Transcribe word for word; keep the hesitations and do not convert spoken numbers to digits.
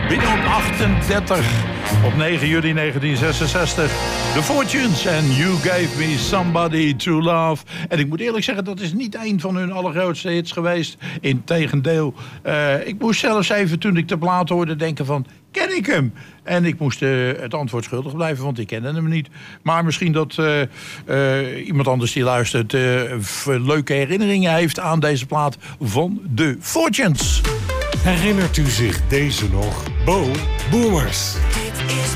binnen op achtendertig. Op negen juli negentien zesenzestig. The Fortunes en You Gave Me Somebody to Love. En ik moet eerlijk zeggen, dat is niet een van hun allergrootste hits geweest. Integendeel. Uh, ik moest zelfs even, toen ik de plaat hoorde, denken van... ken ik hem? En ik moest uh, het antwoord schuldig blijven, want ik kende hem niet. Maar misschien dat uh, uh, iemand anders die luistert... Uh, leuke herinneringen heeft aan deze plaat van The Fortunes. Herinnert u zich deze nog? Bo Boomers. Dit is